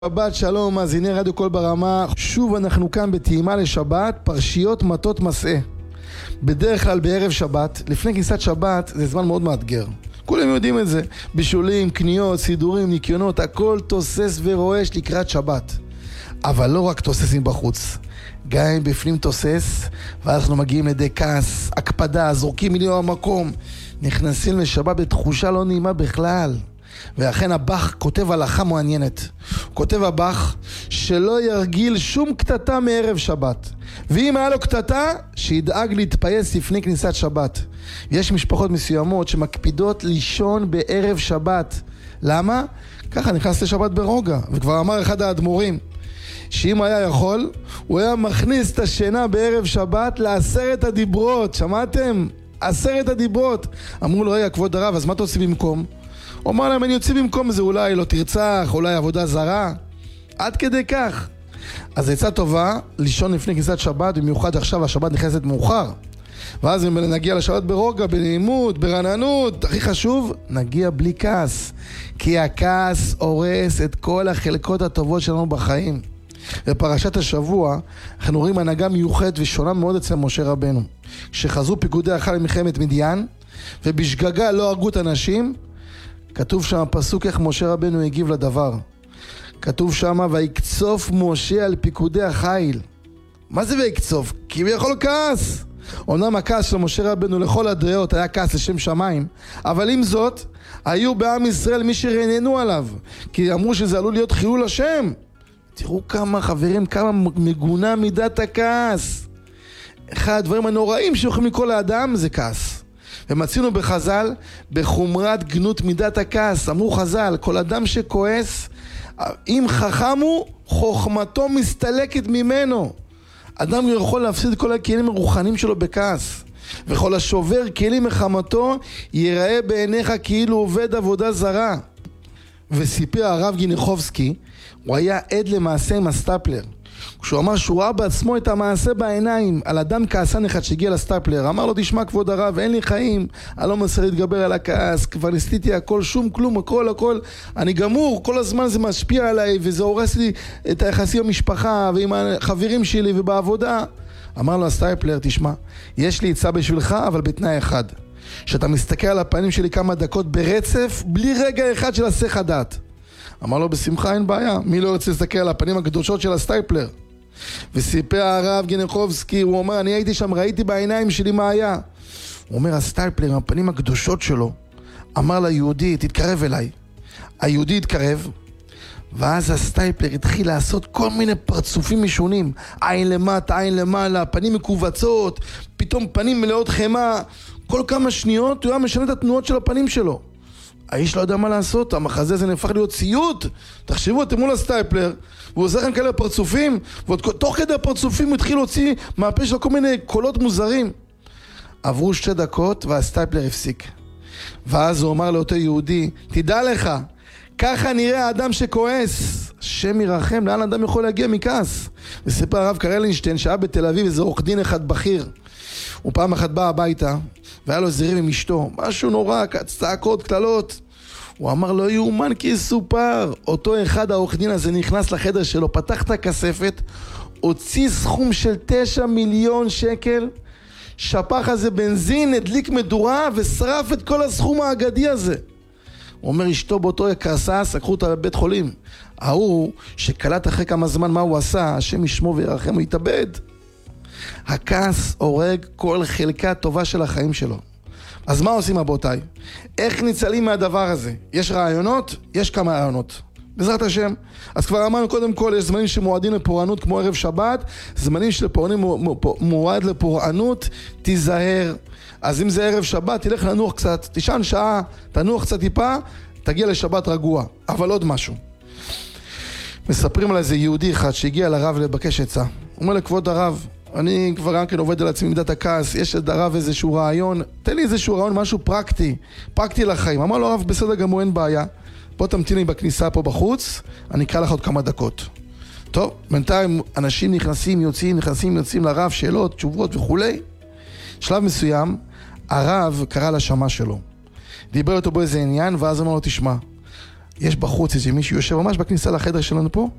שבת שלום, מאזיני רדיו קול ברמה. שוב אנחנו כאן בטעימה לשבת, פרשיות מטות מסעה. בדרך כלל בערב שבת, לפני כניסת שבת, זה זמן מאוד מאתגר. כולם יודעים את זה. בישולים, קניות, סידורים, ניקיונות, הכל תוסס ורועש לקראת שבת. אבל לא רק תוססים בחוץ, גם אם בפנים תוסס, ואנחנו מגיעים לידי כעס, הקפדה, זורקים מילים במקום, נכנסים לשבת בתחושה לא נעימה בכלל. ואכן הבח כותב הלכה מעניינת. הוא כותב הבח שלא ירגיל שום קטטה מערב שבת, ואם היה לו קטטה שידאג להתפייס לפני כניסת שבת. יש משפחות מסוימות שמקפידות לישון בערב שבת. למה? ככה נכנס לשבת ברוגע. וכבר אמר אחד האדמו"רים שאם היה יכול הוא היה מכניס את השינה בערב שבת ל10 הדיברות. שמעתם? 10 הדיברות. אמרו לו, רגע כבוד הרב, אז מה אתה עושה במקום? הוא אמר להם, אני יוצא במקום זה, אולי לא תרצח, אולי עבודה זרה, עד כדי כך. אז עצה טובה לישון לפני כניסת שבת, במיוחד עכשיו השבת נכנסת מאוחר, ואז אם נגיע לשבת ברוגע, בנעימות, ברעננות, הכי חשוב, נגיע בלי כעס, כי הכעס הורס את כל החלקות הטובות שלנו בחיים. בפרשת השבוע אנחנו רואים הנהגה מיוחדת ושונה מאוד אצל משה רבנו. כשחזרו פיקודי החל למלחמת מדיין ובשגגה לא הרגו את הנשים, כתוב שם פסוק איך משה רבנו הגיב לדבר. כתוב שם ויקצוף משה על פיקודי החיל. מה זה ויקצוף? כי הוא יכול כעס. אומנם הכעס של משה רבנו לכל הדעות היה כעס לשם שמיים, אבל עם זאת היו בעם ישראל מי שרננו עליו, כי אמרו שזה עלול להיות חילול השם. תראו כמה חברים, כמה מגונה מידת הכעס. אחד הדברים הנוראים שיכולים לקרוא לאדם זה כעס. ומצינו בחז"ל בחומרת גנות מידת הכעס. אמרו חז"ל, כל אדם שכועס, אם חכם הוא, חוכמתו מסתלקת ממנו. אדם יכול להפסיד כל הכלים הרוחניים שלו בכעס. וכל השובר כלים מחמתו ייראה בעיניך כאילו עובד עבודה זרה. וסיפר הרב גיניחובסקי, הוא היה עד למעשה עם הסטפלר. כשהוא אמר שהוא ראה בעצמו את המעשה בעיניים על אדם כעסן אחד שהגיע לסטפלר, אמר לו, תשמע כבוד הרב, אין לי חיים, אני לא מנסה להתגבר על הכעס, כבר ניסיתי הכל, שום כלום, הכל, אני גמור, כל הזמן זה משפיע עליי וזה הורס לי את היחסים במשפחה ועם החברים שלי ובעבודה. אמר לו הסטפלר, תשמע, יש לי עצה בשבילך, אבל בתנאי אחד, שאתה מסתכל על הפנים שלי כמה דקות ברצף בלי רגע אחד של הסך הדעת. אמר לו, בשמחה, אין בעיה. מי לא רוצה להסתכל על הפנים הקדושות של הסטייפלר? וסיפר הרב גיניחובסקי, הוא אומר, אני הייתי שם, ראיתי בעיניים שלי מה היה. הוא אומר, הסטייפלר, הפנים הקדושות שלו, אמר ליהודי, תתקרב אליי. היהודי התקרב, ואז הסטייפלר התחיל לעשות כל מיני פרצופים משונים. עין למטה, עין למעלה, פנים מקובצות, פתאום פנים מלאות חמה. כל כמה שניות הוא היה משנה את התנועות של הפנים שלו. האיש לא יודע מה לעשות, המחזה הזה נהפך להיות ציוט. תחשבו, אתם מול הסטייפלר, והוא עושה לכם כאלה פרצופים, ותוך כדי הפרצופים הוא התחיל להוציא מהפה שלו כל מיני קולות מוזרים. עברו 2 דקות והסטייפלר הפסיק. ואז הוא אמר לאותו יהודי, תדע לך, ככה נראה האדם שכועס. השם ירחם, לאן אדם יכול להגיע מכעס? וסיפר הרב קרלינשטיין שהיה בתל אביב איזה עורך דין אחד בכיר. הוא פעם אחת בא הביתה והיה לו זירים עם אשתו, משהו נורא, צעקות, קללות. הוא אמר, לא יאומן כי יסופר. אותו אחד, העורך דין הזה, נכנס לחדר שלו, פתח את הכספת, הוציא סכום של 9 מיליון שקל, שפך על זה בנזין, הדליק מדורה ושרף את כל הסכום האגדי הזה. הוא אומר, אשתו באותו כעסה, סקחו אותה לבית חולים. ההוא שקלט אחרי כמה זמן מה הוא עשה, השם ישמו וירחם, הוא התאבד. הכעס הורג כל חלקה טובה של החיים שלו. אז מה עושים רבותיי? איך ניצלים מהדבר הזה? יש רעיונות? יש כמה רעיונות. בעזרת השם. אז כבר אמרנו קודם כל, יש זמנים שמועדים לפורענות כמו ערב שבת, זמנים שלפורענים מועד לפורענות, תיזהר. אז אם זה ערב שבת, תלך לנוח קצת, תישן שעה, תנוח קצת טיפה, תגיע לשבת רגוע. אבל עוד משהו. מספרים על איזה יהודי אחד שהגיע לרב לבקש עצה. הוא אומר לכבוד הרב, אני כבר גם כן עובד על עצמי מידת הכעס, יש לרב איזשהו רעיון, תן לי איזשהו רעיון, משהו פרקטי לחיים. אמר לו הרב, בסדר גמור, אין בעיה, בוא תמתין לי בכניסה פה בחוץ, אני אקרא לך עוד כמה דקות. טוב, בינתיים אנשים נכנסים, יוצאים לרב, שאלות, תשובות וכולי. שלב מסוים, הרב קרא לשמה שלו, דיבר אותו באיזה עניין, ואז אמר לו, תשמע, יש בחוץ איזה מישהו יושב ממש בכניסה לחדר שלנו פה